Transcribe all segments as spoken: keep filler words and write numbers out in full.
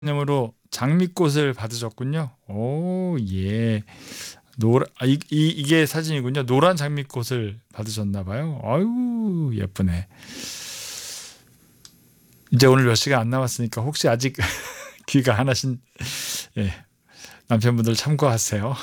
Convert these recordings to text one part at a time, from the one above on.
으로 장미꽃을 받으셨군요. 오, 예. 노라, 아, 이, 이, 이게 사진이군요. 노란 장미꽃을 받으셨나 봐요. 아유, 예쁘네. 이제 오늘 몇 시간 안 남았으니까 혹시 아직 귀가 하나신 예, 남편분들 참고하세요.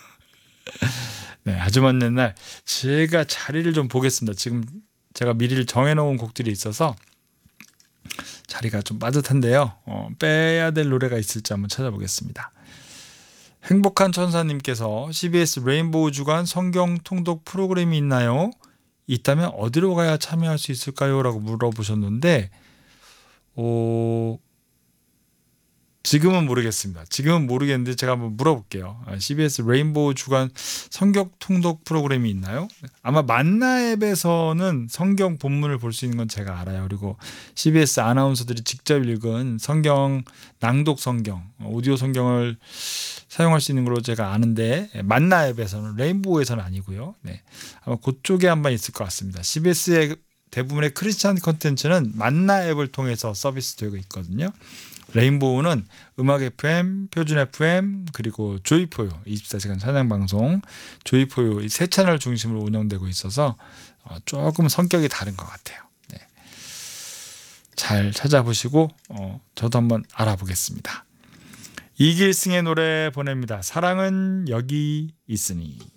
네, 아주 먼 날 제가 자리를 좀 보겠습니다. 지금 제가 미리 정해놓은 곡들이 있어서 자리가 좀 빠듯한데요. 어, 빼야 될 노래가 있을지 한번 찾아보겠습니다. 행복한 천사님께서 씨비에스 레인보우 주간 성경 통독 프로그램이 있나요? 있다면 어디로 가야 참여할 수 있을까요? 라고 물어보셨는데 어, 지금은 모르겠습니다. 지금은 모르겠는데 제가 한번 물어볼게요. 씨비에스 레인보우 주간 성경 통독 프로그램이 있나요? 아마 만나 앱에서는 성경 본문을 볼 수 있는 건 제가 알아요. 그리고 씨비에스 아나운서들이 직접 읽은 성경 낭독 성경, 오디오 성경을 사용할 수 있는 걸로 제가 아는데 만나 앱에서는 레인보우에서는 아니고요. 네. 아마 그쪽에 한번 있을 것 같습니다. 씨비에스의 대부분의 크리스찬 컨텐츠는 만나 앱을 통해서 서비스되고 있거든요. 레인보우는 음악 에프엠, 표준 에프엠, 그리고 조이포유 이십사 시간 찬양방송 조이포유 이 세 채널 중심으로 운영되고 있어서 조금 성격이 다른 것 같아요. 네. 잘 찾아보시고 어, 저도 한번 알아보겠습니다. 이길승의 노래 보냅니다. 사랑은 여기 있으니.